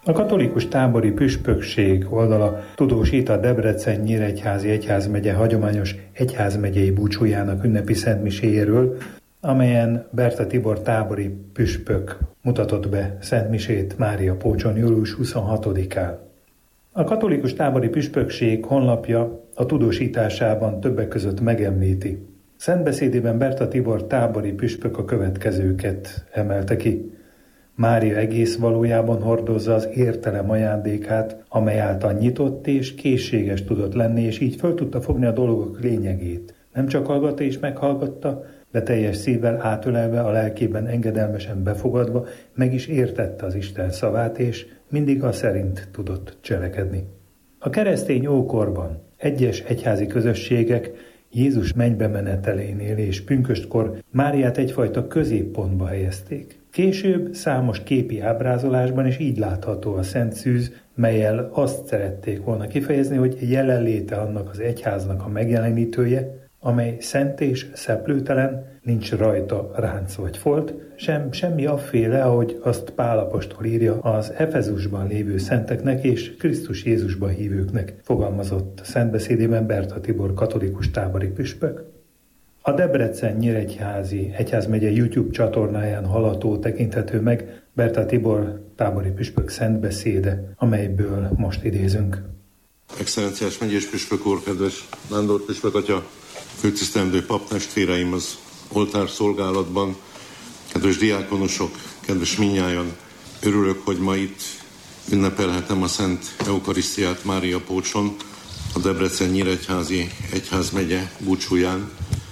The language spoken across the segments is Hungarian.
A katolikus tábori püspökség oldala tudósít a Debrecen-Nyíregyházi egyházmegye hagyományos egyházmegyei búcsújának ünnepi szentmiséjéről, amelyen Berta Tibor tábori püspök mutatott be szentmisét Mária Pócson július 26-án. A katolikus tábori püspökség honlapja a tudósításában többek között megemlíti. Szentbeszédében Berta Tibor tábori püspök a következőket emelte ki. Mária egész valójában hordozza az értelem ajándékát, amely által nyitott és készséges tudott lenni, és így föl tudta fogni a dolgok lényegét. Nem csak hallgatta és meghallgatta, de teljes szívvel átölelve, a lelkében engedelmesen befogadva meg is értette az Isten szavát, és mindig az szerint tudott cselekedni. A keresztény ókorban egyes egyházi közösségek Jézus mennybe menetelénél és pünköstkor Máriát egyfajta középpontba helyezték. Később számos képi ábrázolásban is így látható a Szent Szűz, mellyel azt szerették volna kifejezni, hogy jelenléte annak az egyháznak a megjelenítője, amely szent és szeplőtelen, nincs rajta ránc vagy folt, semmi afféle, ahogy azt Pál apostol írja az Efezusban lévő szenteknek és Krisztus Jézusban hívőknek, fogalmazott szentbeszédében Berta Tibor katolikus tábori püspök. A Debrecen-Nyíregyházi egyházmegye YouTube csatornáján hallható tekinthető meg Berta Tibor tábori püspök szentbeszéde, amelyből most idézünk. Excellenciás megyés püspök úr, kedves Nándor püspök atya, főtisztelendő paptestvéreim az oltár szolgálatban, kedves diákonosok, kedves minnyájan, örülök, hogy ma itt ünnepelhetem a Szent Eukarisztiát Mária Pócson, a Debrecen-Nyíregyházi egyházmegye búcsúján.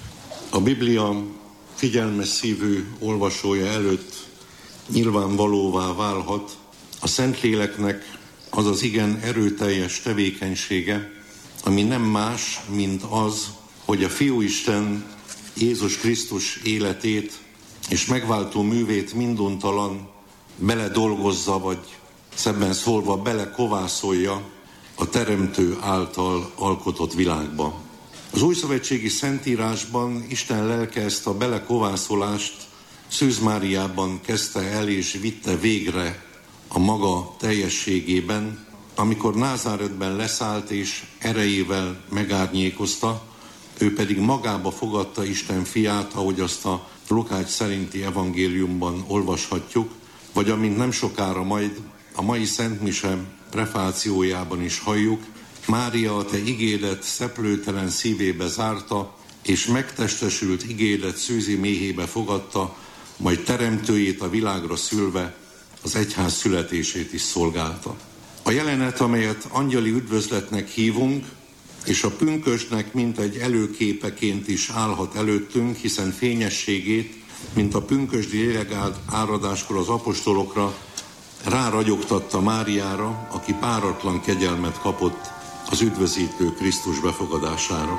A Biblia figyelmes szívű olvasója előtt nyilvánvalóvá válhat a Szentléleknek az az igen erőteljes tevékenysége, ami nem más, mint az, hogy a Fiúisten Jézus Krisztus életét és megváltó művét minduntalan beledolgozza, vagy szebben szólva belekovászolja a Teremtő által alkotott világba. Az újszövetségi Szentírásban Isten lelke ezt a belekovászolást Szűz Máriában kezdte el és vitte végre a maga teljességében, amikor Názáretben leszállt és erejével megárnyékozta, ő pedig magába fogadta Isten fiát, ahogy azt a Lukács szerinti evangéliumban olvashatjuk, vagy amint nem sokára majd a mai Szentmise prefációjában is halljuk, Mária a te igédet szeplőtelen szívébe zárta, és megtestesült igédet szűzi méhébe fogadta, majd teremtőjét a világra szülve az egyház születését is szolgálta. A jelenet, amelyet angyali üdvözletnek hívunk, és a pünkösdnek mint egy előképeként is állhat előttünk, hiszen fényességét, mint a pünkösdi lélegáradáskor az apostolokra ráragyogtatta Máriára, aki páratlan kegyelmet kapott az üdvözítő Krisztus befogadására.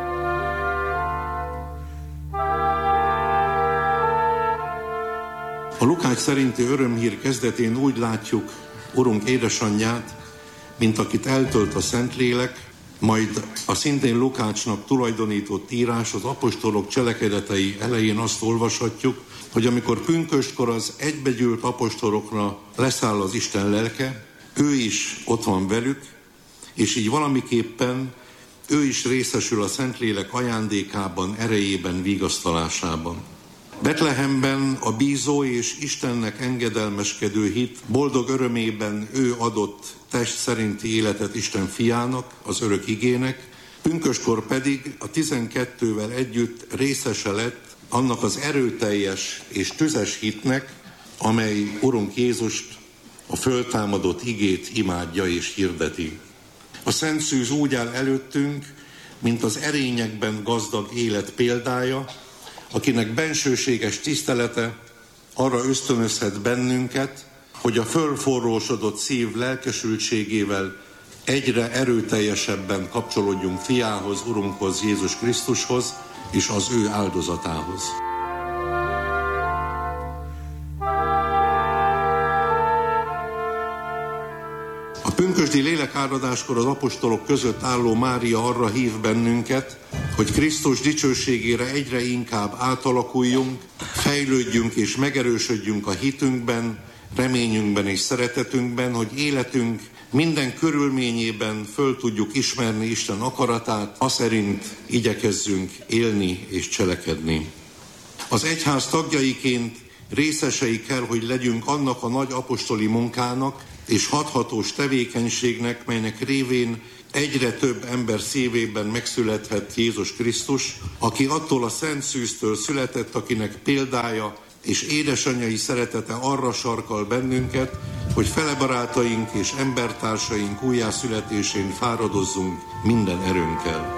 A Lukács szerinti örömhír kezdetén úgy látjuk Urunk édesanyját, mint akit eltölt a Szentlélek, majd a szintén Lukácsnak tulajdonított írás az apostolok cselekedetei elején azt olvashatjuk, hogy amikor pünköstkor az egybegyűlt apostolokra leszáll az Isten lelke, ő is ott van velük, és így valamiképpen ő is részesül a Szentlélek ajándékában, erejében, vigasztalásában. Betlehemben a bízó és Istennek engedelmeskedő hit boldog örömében ő adott test szerinti életet Isten fiának, az örök igének, pünköskor pedig a 12-vel együtt részese lett annak az erőteljes és tüzes hitnek, amely Urunk Jézust, a föltámadott igét imádja és hirdeti. A Szent Szűz úgy áll előttünk, mint az erényekben gazdag élet példája, akinek bensőséges tisztelete arra ösztönözhet bennünket, hogy a fölforrósodott szív lelkesültségével egyre erőteljesebben kapcsolódjunk fiához, Urunkhoz, Jézus Krisztushoz és az ő áldozatához. A pünkösdi lélekáradáskor az apostolok között álló Mária arra hív bennünket, hogy Krisztus dicsőségére egyre inkább átalakuljunk, fejlődjünk és megerősödjünk a hitünkben, reményünkben és szeretetünkben, hogy életünk minden körülményében föl tudjuk ismerni Isten akaratát, aszerint igyekezzünk élni és cselekedni. Az egyház tagjaiként részesei kell, hogy legyünk annak a nagy apostoli munkának és hathatós tevékenységnek, melynek révén egyre több ember szívében megszülethet Jézus Krisztus, aki attól a Szent Szűztől született, akinek példája és édesanyjai szeretete arra sarkal bennünket, hogy felebarátaink és embertársaink újjászületésén fáradozzunk minden erőnkkel.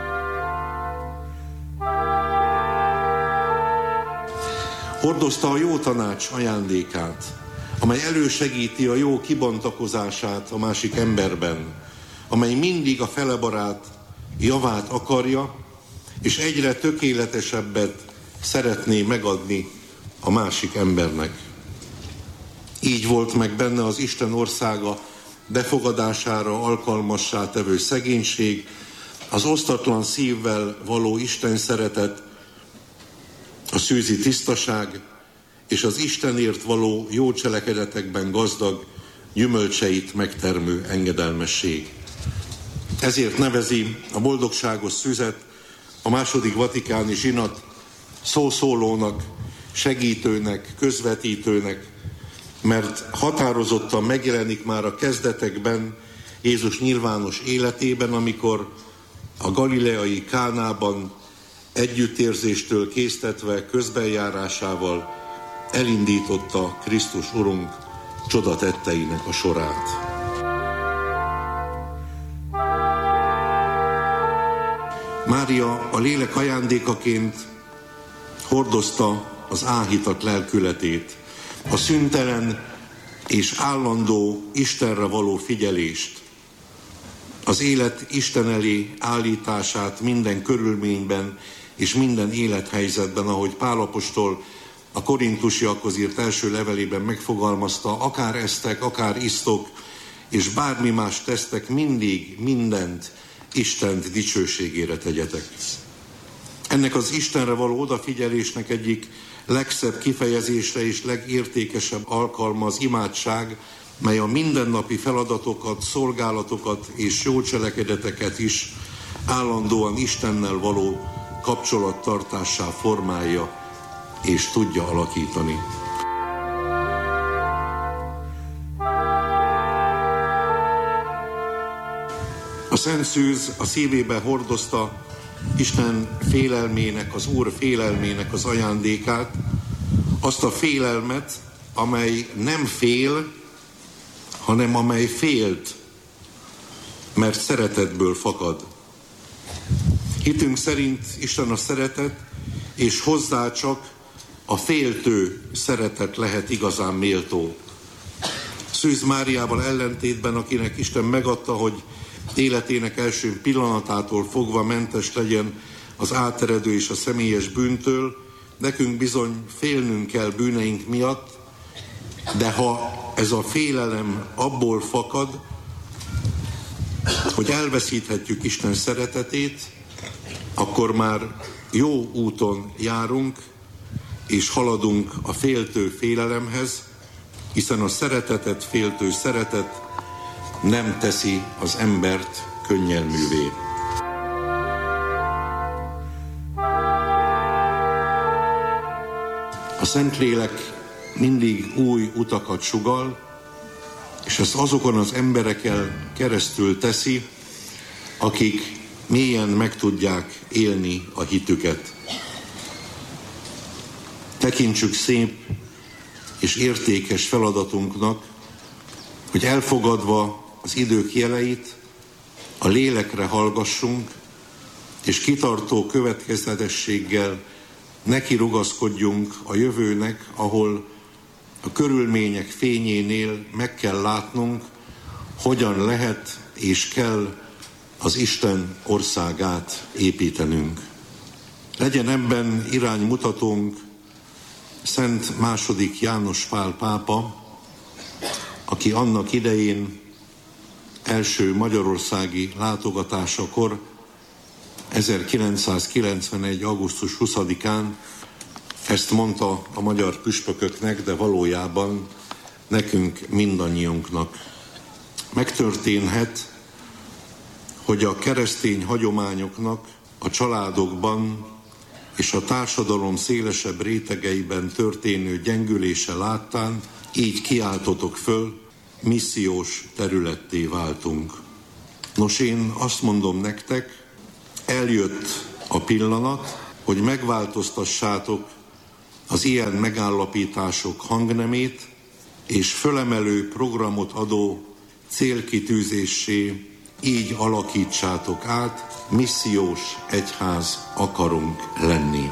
Hordozta a jó tanács ajándékát, amely elősegíti a jó kibontakozását a másik emberben, amely mindig a felebarát javát akarja, és egyre tökéletesebbet szeretné megadni a másik embernek. Így volt meg benne az Isten országa befogadására alkalmassá tevő szegénység, az osztatlan szívvel való Isten szeretet, a szűzi tisztaság és az Istenért való jó cselekedetekben gazdag, gyümölcseit megtermő engedelmesség. Ezért nevezi a boldogságos szüzet a második vatikáni zsinat szószólónak, segítőnek, közvetítőnek, mert határozottan megjelenik már a kezdetekben Jézus nyilvános életében, amikor a galileai Kánában együttérzéstől késztetve közbenjárásával elindította Krisztus Urunk csodatetteinek a sorát. Mária a lélek ajándékaként hordozta az áhítat lelkületét, a szüntelen és állandó Istenre való figyelést, az élet Isten elé állítását minden körülményben és minden élethelyzetben, ahogy Pál apostol a korintusiakhoz írt első levelében megfogalmazta, akár esztek, akár isztok, és bármi más tesztek, mindig mindent Isten dicsőségére tegyetek. Ennek az Istenre való odafigyelésnek egyik legszebb kifejezésre és legértékesebb alkalma az imádság, mely a mindennapi feladatokat, szolgálatokat és jó cselekedeteket is állandóan Istennel való kapcsolattartássá formálja és tudja alakítani. A Szent Szűz a szívébe hordozta Isten félelmének, az Úr félelmének az ajándékát, azt a félelmet, amely nem fél, hanem amely félt, mert szeretetből fakad. Hitünk szerint Isten a szeretet, és hozzá csak a féltő szeretet lehet igazán méltó. Szűz Máriával ellentétben, akinek Isten megadta, hogy életének első pillanatától fogva mentes legyen az áteredő és a személyes bűntől, nekünk bizony félnünk kell bűneink miatt, de ha ez a félelem abból fakad, hogy elveszíthetjük Isten szeretetét, akkor már jó úton járunk, és haladunk a féltő félelemhez, hiszen a szeretetet féltő szeretet nem teszi az embert könnyelművé. A Szentlélek mindig új utakat sugall, és ezt azokon az embereken keresztül teszi, akik mélyen meg tudják élni a hitüket. Tekintsük szép és értékes feladatunknak, hogy elfogadva az idők jeleit, a lélekre hallgassunk, és kitartó következetességgel neki rugaszkodjunk a jövőnek, ahol a körülmények fényénél meg kell látnunk, hogyan lehet és kell az Isten országát építenünk. Legyen ebben iránymutatónk Szent II. János Pál pápa, aki annak idején első magyarországi látogatásakor 1991. augusztus 20-án ezt mondta a magyar püspököknek, de valójában nekünk mindannyiunknak. Megtörténhet, hogy a keresztény hagyományoknak a családokban és a társadalom szélesebb rétegeiben történő gyengülése láttán így kiáltotok föl, missziós területté váltunk. Nos, én azt mondom nektek, eljött a pillanat, hogy megváltoztassátok az ilyen megállapítások hangnemét, és fölemelő programot adó célkitűzéssé így alakítsátok át, missziós egyház akarunk lenni.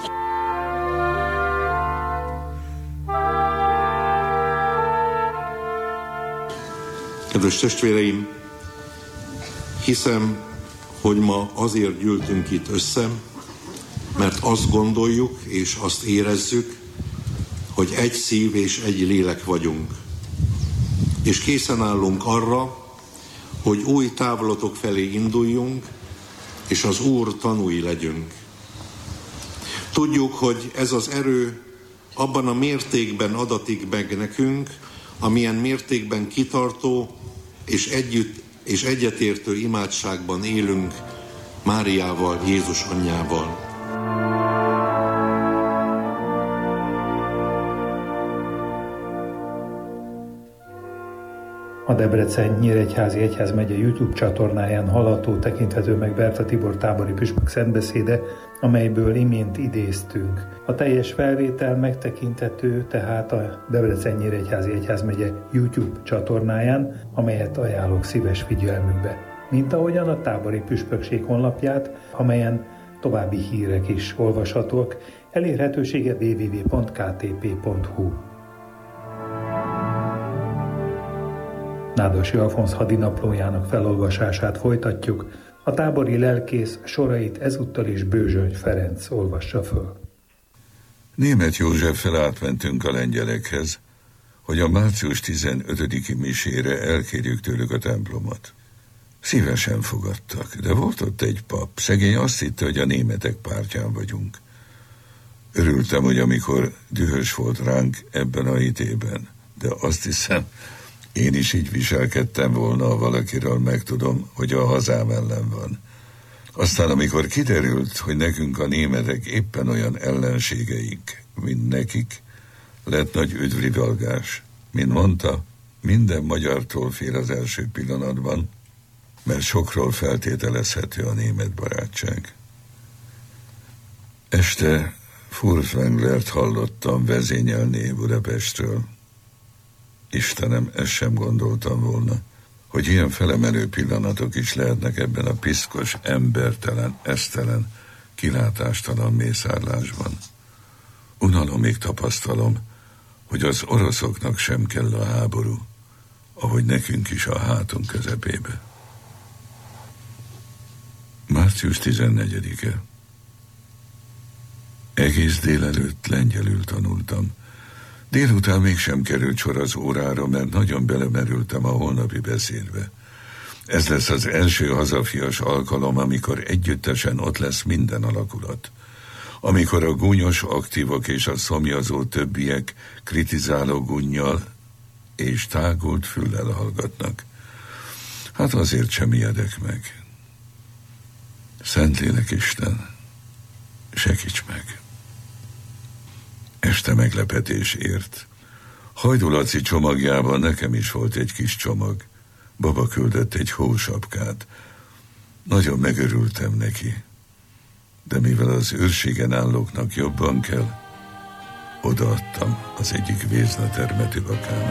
Kedves testvéreim, hiszem, hogy ma azért gyűltünk itt össze, mert azt gondoljuk és azt érezzük, hogy egy szív és egy lélek vagyunk. És készen állunk arra, hogy új távlatok felé induljunk, és az Úr tanúi legyünk. Tudjuk, hogy ez az erő abban a mértékben adatik meg nekünk, amilyen mértékben kitartó és egyetértő imádságban élünk Máriával, Jézus anyjával. A Debrecen-Nyíregyházi Egyházmegye YouTube csatornáján hallható, tekinthető meg Berta Tibor tábori püspök szentbeszéde, amelyből imént idéztünk. A teljes felvétel megtekinthető tehát a Debrecen-Nyíregyházi Egyházmegye YouTube csatornáján, amelyet ajánlok szíves figyelmükbe. Mint ahogyan a tábori püspökség honlapját, amelyen további hírek is olvashatók, elérhetősége www.ktp.hu. Nádas Alfonz hadinaplójának felolvasását folytatjuk, a tábori lelkész sorait ezúttal is Bőzsöny Ferenc olvassa föl. Németh Józseffel átmentünk a lengyelekhez, hogy a március 15-i misére elkérjük tőlük a templomot. Szívesen fogadtak, de volt ott egy pap, szegény azt hitte, hogy a németek pártján vagyunk. Örültem, hogy amikor dühös volt ránk ebben a hitében, de azt hiszem, én is így viselkedtem volna, ha valakiről megtudom, hogy a hazám ellen van. Aztán, amikor kiderült, hogy nekünk a németek éppen olyan ellenségeink, mint nekik, lett nagy üdvrivalgás. Mint mondta, minden magyartól fél az első pillanatban, mert sokról feltételezhető a német barátság. Este Furtwänglert hallottam vezényelni Budapestről. Istenem, ezt sem gondoltam volna, hogy ilyen felemelő pillanatok is lehetnek ebben a piszkos, embertelen, esztelen, kilátástalan mészárlásban. Unalomig tapasztalom, hogy az oroszoknak sem kell a háború, ahogy nekünk is a hátunk közepébe. Március 14-e. Egész délelőtt lengyelül tanultam. Délután mégsem került sor az órára, mert nagyon belemerültem a holnapi beszédbe. Ez lesz az első hazafias alkalom, amikor együttesen ott lesz minden alakulat. Amikor a gúnyos aktívok és a szomjazó többiek kritizáló gúnnyal és tágult füllel hallgatnak. Hát azért sem ijedek meg. Szentlélek Isten, segíts meg! Este meglepetés ért. Hajdú Laci csomagjában nekem is volt egy kis csomag. Baba küldött egy hósapkát. Nagyon megörültem neki. De mivel az őrségen állóknak jobban kell, odaadtam az egyik véznatermetű bakának.